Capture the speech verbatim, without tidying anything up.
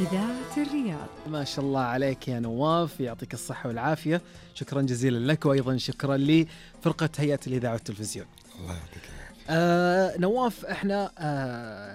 إذاعة الرياض. ما شاء الله عليك يا نواف، يعطيك الصحة والعافية. شكرا جزيلا لك، وأيضا شكرا لفرقة هيئة الإذاعة والتلفزيون. الله يعطيك العافية. آه نواف، احنا آه